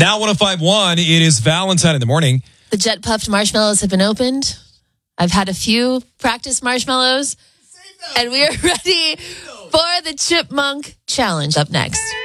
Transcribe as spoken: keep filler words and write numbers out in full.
Now one oh five point one, it is Valentine in the morning. The jet puffed marshmallows have been opened. I've had a few practice marshmallows. And we are ready for the Chipmunk Challenge up next.